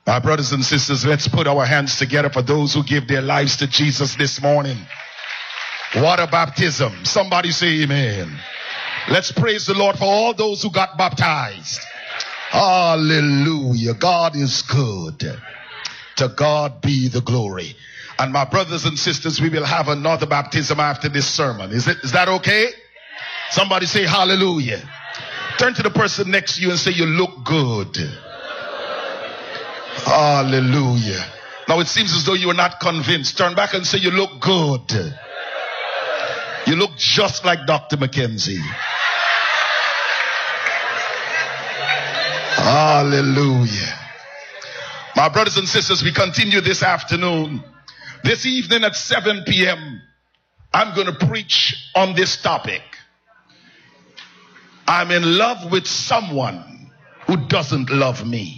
My brothers and sisters, let's put our hands together for those who give their lives to Jesus this morning. What a baptism. Somebody say amen. Let's praise the Lord for all those who got baptized. Hallelujah. God is good. To God be the glory. And my brothers and sisters, we will have another baptism after this sermon. Is that okay? Somebody say hallelujah. Turn to the person next to you and say, you look good. Hallelujah. Now it seems as though you are not convinced. Turn back and say, you look good. You look just like Dr. McKenzie. Hallelujah. My brothers and sisters, we continue this afternoon. This evening at 7 p.m., I'm going to preach on this topic. I'm in love with someone who doesn't love me.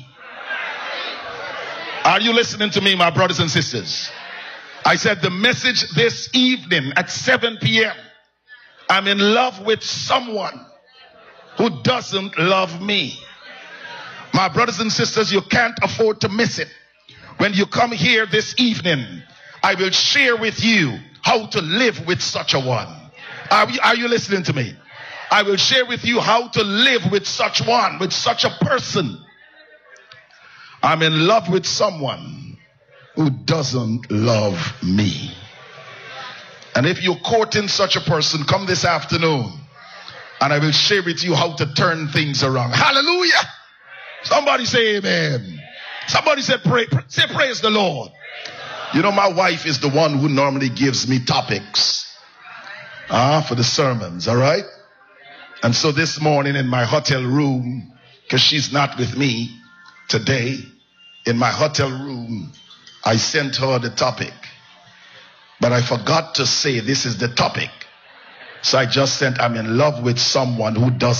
Are you listening to me, my brothers and sisters? I said the message this evening at 7 p.m. I'm in love with someone who doesn't love me. My brothers and sisters, you can't afford to miss it. When you come here this evening, I will share with you how to live with such a one. Are you listening to me? I will share with you how to live with such one, with such a person. I'm in love with someone who doesn't love me. And if you're courting such a person, come this afternoon and I will share with you how to turn things around. Hallelujah. Somebody say amen. Somebody say praise the Lord. You know, my wife is the one who normally gives me topics for the sermons, all right? And so this morning in my hotel room, because she's not with me today, in my hotel room, I sent her the topic. But I forgot to say this is the topic. So I just sent, I'm in love with someone who doesn't